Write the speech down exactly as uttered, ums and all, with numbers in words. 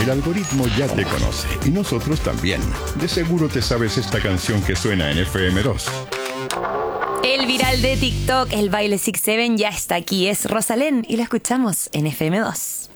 El algoritmo ya te conoce y nosotros también. De seguro te sabes esta canción que suena en F M dos. El viral de TikTok, el baile six seven, ya está aquí. Es Rosalén y lo escuchamos en F M dos.